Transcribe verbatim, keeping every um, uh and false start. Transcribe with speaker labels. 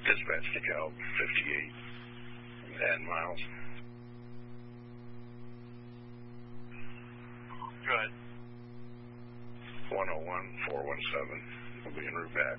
Speaker 1: Dispatch to Cal fifty-eight, and Miles.
Speaker 2: Go ahead.
Speaker 1: one oh one, four one seven will be en route back.